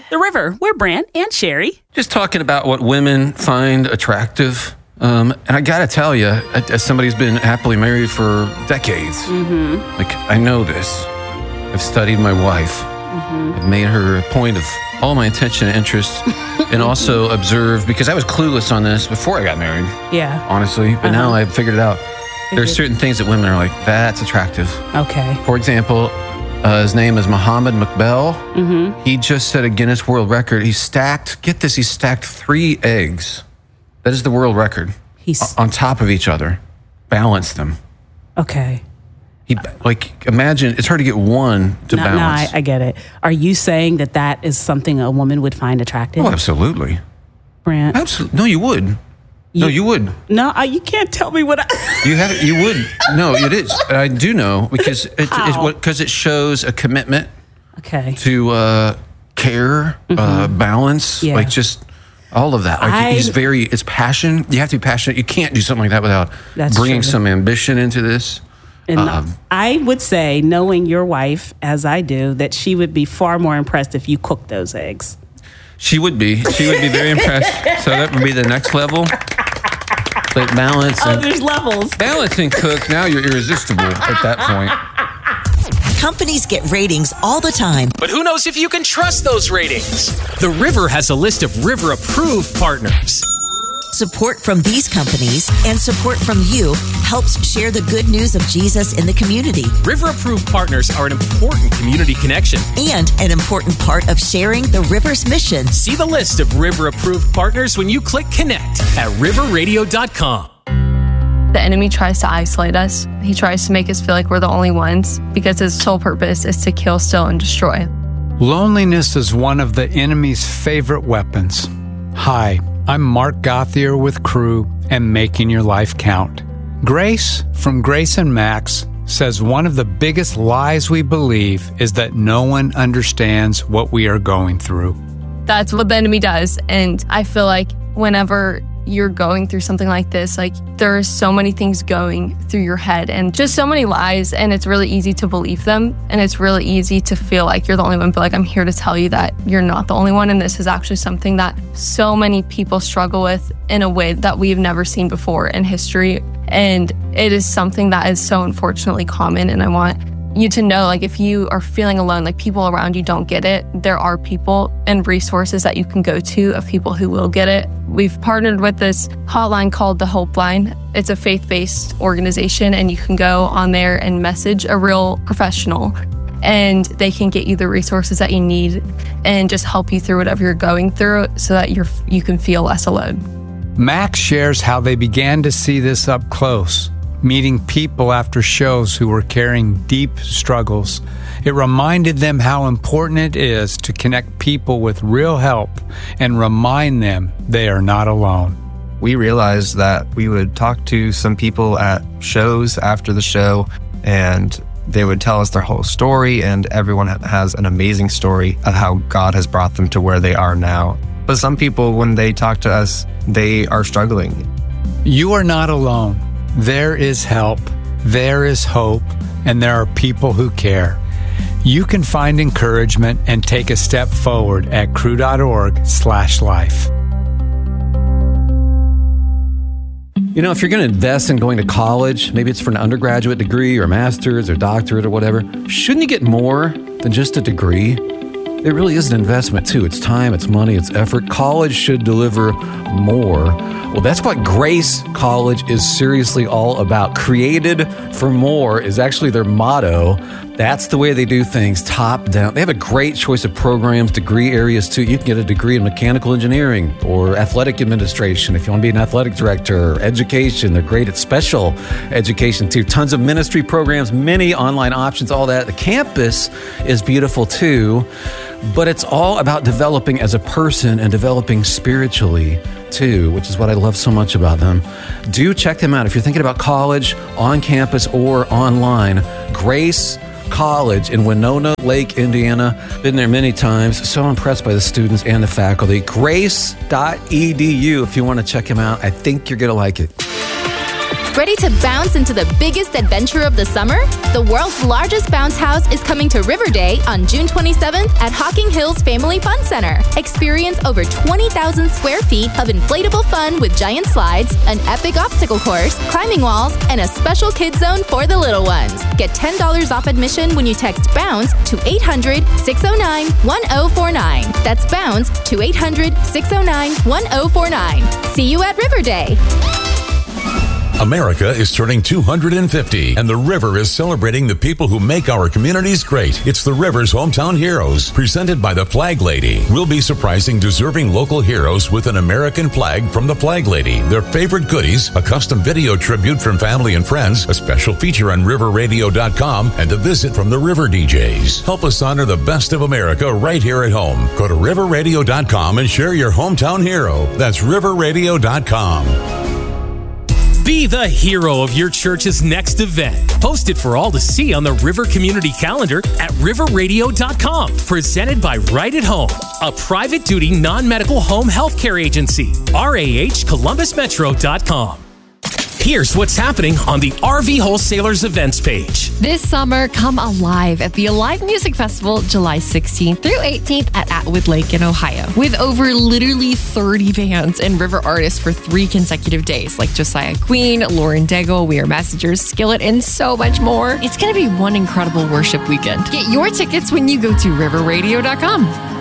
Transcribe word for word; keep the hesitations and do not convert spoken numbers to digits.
The River. We're Brant and Sherry. Just talking about what women find attractive. Um, and I got to tell you, as somebody who's been happily married for decades, mm-hmm. like I know this. I've studied my wife. Mm-hmm. I've made her a point of all my attention and interest and also observe, because I was clueless on this before I got married. Yeah. Honestly. But uh-huh. now I've figured it out. There are certain things that women are like, that's attractive. Okay. For example, uh, his name is Mohammed McBell. Mm-hmm. He just set a Guinness World Record. He stacked, get this, he stacked three eggs. That is the world record. He's on top of each other. Balanced them. Okay. He, like, imagine, it's hard to get one to no, balance. No, I, I get it. Are you saying that that is something a woman would find attractive? Oh, absolutely. Brant? Absolutely. No, you would. You, no, you would. No, I, you can't tell me what I... you have. You would. No, it is. I do know, because it, it's what, because it shows a commitment okay. to uh, care, mm-hmm. uh, balance, yeah. like just... all of that. Like I, he's very, it's passion. You have to be passionate. You can't do something like that without bringing true. some ambition into this. And um, I would say, knowing your wife as I do, that she would be far more impressed if you cooked those eggs. She would be. She would be very impressed. So that would be the next level. Like balance. Oh, and, there's levels. Balance and cook. Now you're irresistible at that point. Companies get ratings all the time. But who knows if you can trust those ratings? The River has a list of River-approved partners. Support from these companies and support from you helps share the good news of Jesus in the community. River-approved partners are an important community connection. And an important part of sharing the River's mission. See the list of River-approved partners when you click connect at river radio dot com. The enemy tries to isolate us. He tries to make us feel like we're the only ones because his sole purpose is to kill, steal, and destroy. Loneliness is one of the enemy's favorite weapons. Hi, I'm Mark Gothier with Crew and Making Your Life Count. Grace from Grace and Max says one of the biggest lies we believe is that no one understands what we are going through. That's what the enemy does. And I feel like whenever you're going through something like this, like there are so many things going through your head and just so many lies, and it's really easy to believe them, and it's really easy to feel like you're the only one, but like I'm here to tell you that you're not the only one, and this is actually something that so many people struggle with in a way that we've never seen before in history, and it is something that is so unfortunately common. And I want you to know, like, if you are feeling alone, like people around you don't get it, there are people and resources that you can go to of people who will get it. We've partnered with this hotline called the Hope Line. It's a faith-based organization, and you can go on there and message a real professional, and they can get you the resources that you need and just help you through whatever you're going through so that you're you can feel less alone. Max shares how they began to see this up close, meeting people after shows who were carrying deep struggles. It reminded them how important it is to connect people with real help and remind them they are not alone. We realized that we would talk to some people at shows after the show, and they would tell us their whole story, and everyone has an amazing story of how God has brought them to where they are now. But some people, when they talk to us, they are struggling. You are not alone. There is help, there is hope, and there are people who care. You can find encouragement and take a step forward at crew.org slash life. You know, if you're going to invest in going to college, maybe it's for an undergraduate degree or a master's or doctorate or whatever, shouldn't you get more than just a degree? It really is an investment, too. It's time, it's money, it's effort. College should deliver more. Well, that's what Grace College is seriously all about. Created for more is actually their motto. That's the way they do things, top down. They have a great choice of programs, degree areas, too. You can get a degree in mechanical engineering or athletic administration if you want to be an athletic director, or education. They're great at special education, too. Tons of ministry programs, many online options, all that. The campus is beautiful, too. But it's all about developing as a person and developing spiritually, too, which is what I love so much about them. Do check them out. If you're thinking about college, on campus or online, Grace College in Winona Lake, Indiana. Been there many times. So impressed by the students and the faculty. grace dot e d u if you want to check them out. I think you're going to like it. Ready to bounce into the biggest adventure of the summer? The world's largest bounce house is coming to River Day on June twenty-seventh at Hocking Hills Family Fun Center. Experience over twenty thousand square feet of inflatable fun with giant slides, an epic obstacle course, climbing walls, and a special kids zone for the little ones. Get ten dollars off admission when you text BOUNCE to eight hundred, six oh nine, one oh four nine. That's BOUNCE to eight hundred, six oh nine, one oh four nine. See you at River Day. America is turning two hundred fifty, and the River is celebrating the people who make our communities great. It's the River's Hometown Heroes, presented by the Flag Lady. We'll be surprising deserving local heroes with an American flag from the Flag Lady, their favorite goodies, a custom video tribute from family and friends, a special feature on river radio dot com, and a visit from the River D Js. Help us honor the best of America right here at home. Go to river radio dot com and share your hometown hero. That's river radio dot com. Be the hero of your church's next event. Post it for all to see on the River Community Calendar at river radio dot com. Presented by Right at Home, a private duty non-medical home health care agency. R A H Columbus Metro dot com. Here's what's happening on the R V Wholesalers events page. This summer, come alive at the Alive Music Festival, July sixteenth through eighteenth at Atwood Lake in Ohio. With over literally thirty bands and river artists for three consecutive days, like Josiah Queen, Lauren Daigle, We Are Messengers, Skillet, and so much more. It's going to be one incredible worship weekend. Get your tickets when you go to river radio dot com.